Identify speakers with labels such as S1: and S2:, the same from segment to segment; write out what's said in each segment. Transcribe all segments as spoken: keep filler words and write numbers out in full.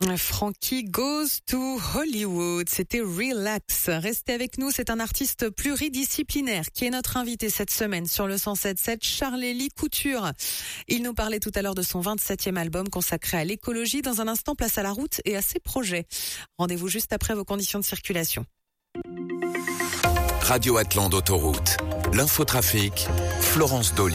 S1: Frankie Goes to Hollywood, c'était Relax. Restez avec nous, c'est un artiste pluridisciplinaire qui est notre invité cette semaine sur le cent sept sept, Charles-Élie Couture. Il nous parlait tout à l'heure de son vingt-septième album consacré à l'écologie. Dans un instant, place à la route et à ses projets. Rendez-vous juste après vos conditions de circulation.
S2: Radio Atlante Autoroute, l'infotrafic, Florence Dolly.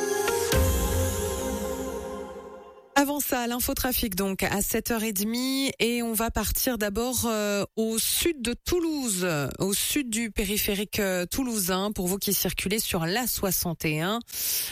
S1: Avant ça, l'infotrafic donc à sept heures trente et on va partir d'abord euh, au sud de Toulouse, au sud du périphérique euh, toulousain pour vous qui circulez sur l'A soixante et un.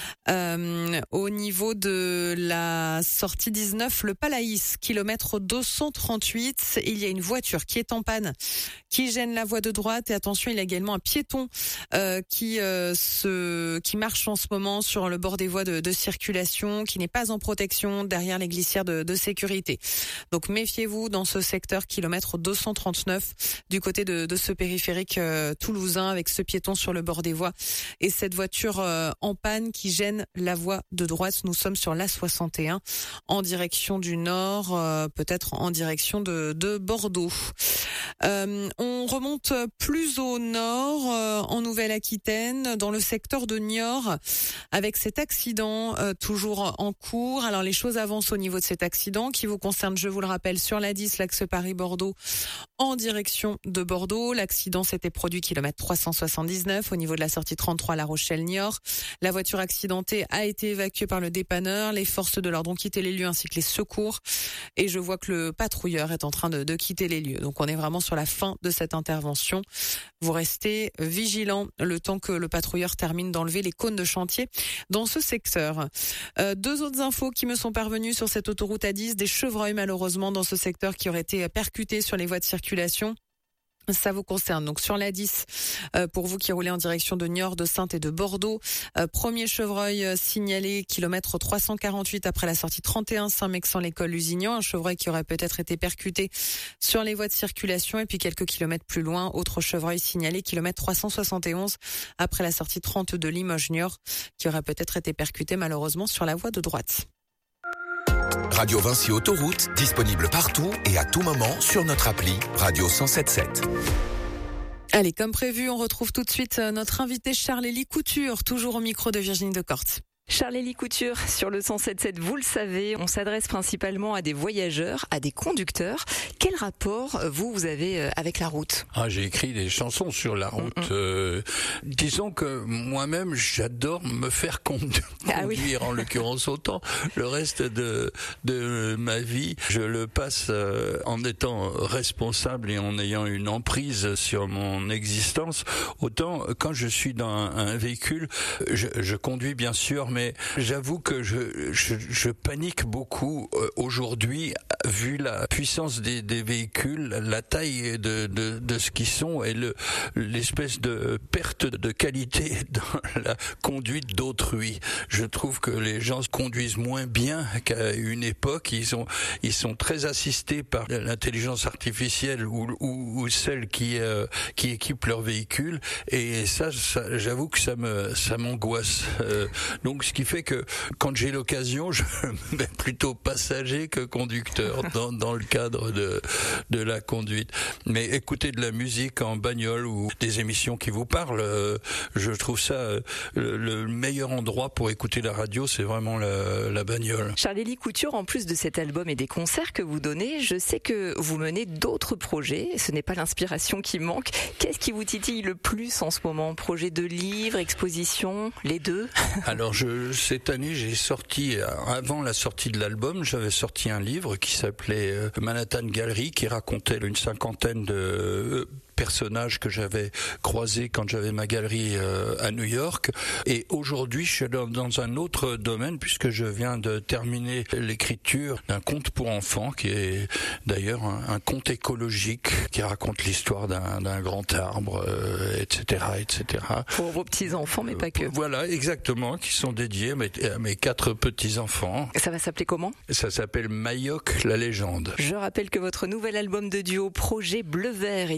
S1: Euh, au niveau de la sortie dix-neuf, le Palaïs, kilomètre deux cent trente-huit, il y a une voiture qui est en panne, qui gêne la voie de droite et attention, il y a également un piéton euh, qui euh, se qui marche en ce moment sur le bord des voies de, de circulation, qui n'est pas en protection derrière les glissières de, de sécurité. Donc méfiez-vous dans ce secteur kilomètre deux cent trente-neuf du côté de, de ce périphérique euh, toulousain avec ce piéton sur le bord des voies et cette voiture euh, en panne qui gêne la voie de droite. Nous sommes sur l'A soixante et un en direction du nord, euh, peut-être en direction de, de Bordeaux. Euh, on remonte plus au nord, euh, en Nouvelle-Aquitaine, dans le secteur de Niort, avec cet accident euh, toujours en cours. Alors les choses avancent au niveau de cet accident qui vous concerne, je vous le rappelle, sur l'A dix, l'axe Paris-Bordeaux, en direction de Bordeaux. L'accident s'était produit kilomètre trois cent soixante-dix-neuf au niveau de la sortie trente-trois La Rochelle-Niort. La voiture accidentée a été évacuée par le dépanneur. Les forces de l'ordre ont quitté les lieux ainsi que les secours. Et je vois que le patrouilleur est en train de, de quitter les lieux. Donc on est vraiment sur la fin de cette intervention. Vous restez vigilants le temps que le patrouilleur termine d'enlever les cônes de chantier dans ce secteur. Euh, deux autres infos qui me sont parvenues sur cette autoroute A dix, des chevreuils malheureusement dans ce secteur qui auraient été percutés sur les voies de circulation. Ça vous concerne. Donc sur l'A dix, euh, pour vous qui roulez en direction de Niort, de Saintes et de Bordeaux, euh, premier chevreuil euh, signalé kilomètre trois cent quarante-huit après la sortie trente et un Saint-Mexan-l'École Lusignan, un chevreuil qui aurait peut-être été percuté sur les voies de circulation. Et puis quelques kilomètres plus loin, autre chevreuil signalé kilomètre trois cent soixante et onze après la sortie trente de Limoges-Niort, qui aurait peut-être été percuté malheureusement sur la voie de droite.
S2: Radio Vinci Autoroute, disponible partout et à tout moment sur notre appli Radio cent sept sept.
S1: Allez, comme prévu, on retrouve tout de suite notre invité Charles-Élie Couture, toujours au micro de Virginie Decorte.
S3: Charles-Élie Couture, sur le cent sept sept, vous le savez, on s'adresse principalement à des voyageurs, à des conducteurs. Quel rapport, vous, vous avez avec la route ?
S4: Ah, j'ai écrit des chansons sur la route. Mm-hmm. Euh, disons que moi-même, j'adore me faire conduire, ah oui. en l'occurrence autant. Le reste de, de ma vie, je le passe euh, en étant responsable et en ayant une emprise sur mon existence. Autant, quand je suis dans un, un véhicule, je, je conduis bien sûr, mais j'avoue que je, je, je panique beaucoup euh, aujourd'hui, vu la puissance des, des véhicules, la taille de, de, de ce qu'ils sont et le, l'espèce de perte de qualité dans la conduite d'autrui. Je trouve que les gens conduisent moins bien qu'à une époque. Ils sont, ils sont très assistés par l'intelligence artificielle ou, ou, ou celle qui, euh, qui équipe leur véhicule. Et ça, ça j'avoue que ça me, ça m'angoisse. Euh, donc, ce qui fait que quand j'ai l'occasion, je me mets plutôt passager que conducteur dans, dans le cadre de, de la conduite. Mais écouter de la musique en bagnole ou des émissions qui vous parlent, euh, je trouve ça euh, le, le meilleur endroit pour écouter la radio, c'est vraiment la, la bagnole.
S3: Charles-Élie Couture, en plus de cet album et des concerts que vous donnez, je sais que vous menez d'autres projets. Ce n'est pas l'inspiration qui manque. Qu'est-ce qui vous titille le plus en ce moment ? Projet de livre, exposition, les deux ?
S4: Alors, je, cette année, j'ai sorti, avant la sortie de l'album, j'avais sorti un livre qui s'appelait Manhattan Gallery, qui racontait une cinquantaine de personnages que j'avais croisés quand j'avais ma galerie euh, à New York. Et aujourd'hui, je suis dans, dans un autre domaine, puisque je viens de terminer l'écriture d'un conte pour enfants, qui est d'ailleurs un, un conte écologique, qui raconte l'histoire d'un, d'un grand arbre, euh, et cetera, et cetera.
S3: Pour vos petits-enfants, mais pas que.
S4: Voilà, exactement, qui sont dédiés à mes, à mes quatre petits-enfants.
S3: Ça va s'appeler comment ?
S4: Ça s'appelle Mayoc, la légende.
S3: Je rappelle que votre nouvel album de duo, Projet Bleu Vert, est disponible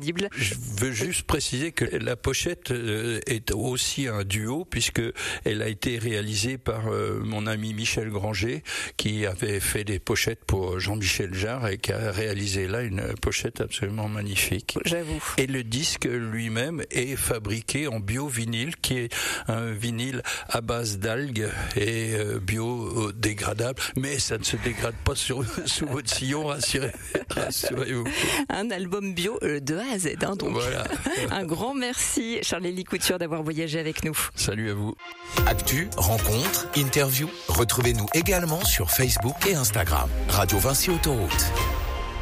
S3: disponible.
S4: Je veux juste préciser que la pochette est aussi un duo puisque elle a été réalisée par mon ami Michel Granger qui avait fait des pochettes pour Jean-Michel Jarre et qui a réalisé là une pochette absolument magnifique.
S3: J'avoue.
S4: Et le disque lui-même est fabriqué en bio-vinyle qui est un vinyle à base d'algues et biodégradable, mais ça ne se dégrade pas sur, sous votre sillon, rassurez, rassurez-vous.
S3: Un album bio de A à Z, hein, donc.
S4: Voilà.
S3: Un grand merci, Charles-Élie Couture, d'avoir voyagé avec nous.
S4: Salut à vous.
S2: Actu, rencontres, interviews, retrouvez-nous également sur Facebook et Instagram. Radio Vinci Autoroute.